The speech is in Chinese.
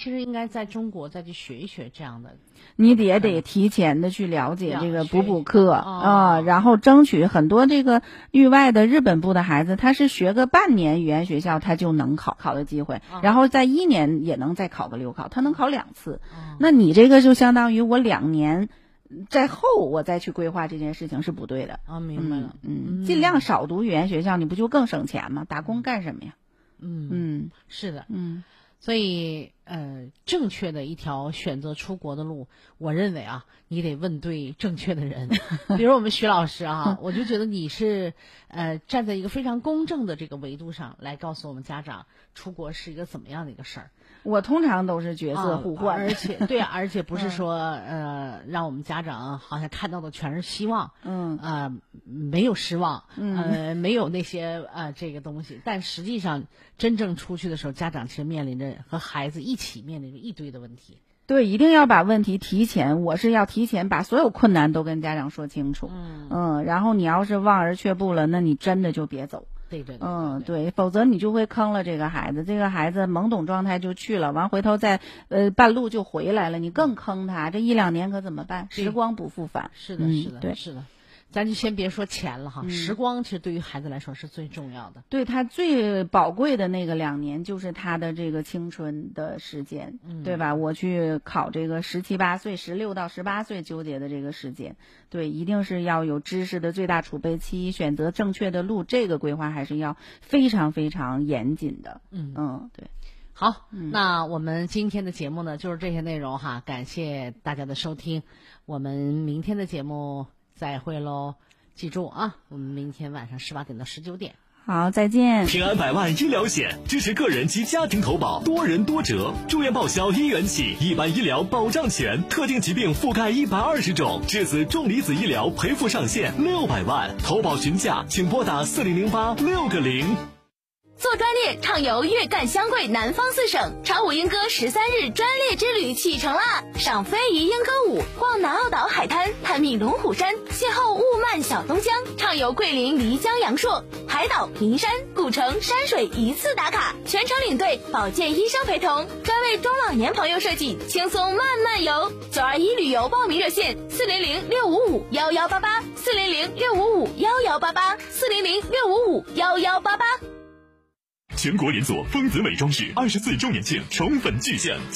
其实应该在中国再去学一学这样的。 你也得提前的去了解这个补课啊，然后争取很多这个域外的日本部的孩子，他是学个半年语言学校他就能考的机会，然后在1年也能再考个6考，他能考2次。那你这个就相当于我2年在后我再去规划这件事情是不对的。 明白了。 尽量少读语言学校，你不就更省钱吗？打工干什么呀？ 是的。所以正确的一条选择出国的路，我认为啊，你得问对正确的人。比如我们徐老师啊，我就觉得你是站在一个非常公正的这个维度上来告诉我们家长，出国是一个怎么样的一个事儿。 我通常都是角色互换， 而且不是说让我们家长好像看到的全是希望，没有失望，没有那些这个东西，但实际上真正出去的时候，家长其实面临着和孩子一起面临着一堆的问题。 对，一定要把问题提前，我是要提前把所有困难都跟家长说清楚。然后你要是望而却步了，那你真的就别走。对，否则你就会坑了这个孩子。这个孩子懵懂状态就去了，完回头再半路就回来了，你更坑他。这1-2年可怎么办？时光不复返。 是的，是的。咱就先别说钱了哈，时光其实对于孩子来说是最重要的。 对，他最宝贵的那个2年就是他的这个青春的时间，对吧？我去考这个17、18岁，16到18岁纠结的这个时间，对，一定是要有知识的最大储备期，选择正确的路，这个规划还是要非常非常严谨的。对。 好，那我们今天的节目呢，就是这些内容哈，感谢大家的收听，我们明天的节目再会喽！记住啊，我们明天晚上18点到19点。 好，再见。 平安百万医疗险支持个人及家庭投保，多人多折，住院报销1元起，一般医疗保障全，特定疾病覆盖120种，质子重离子医疗赔付上限600万，投保询价请拨打4008-6个0。 做专列畅游粤赣湘桂南方4省，长舞莺歌13日专列之旅启程啦！赏非遗莺歌舞，逛南澳岛海滩，探秘龙虎山，邂逅雾漫小东江，畅游桂林漓江阳朔，海岛、名山、古城、山水一次打卡，全程领队，保健医生陪同，专为中老年朋友设计，轻松慢慢游。921旅游报名热线：400-655-118，400-655-118，400-655-118。 全国连锁丰子美装饰24周年庆宠粉巨献。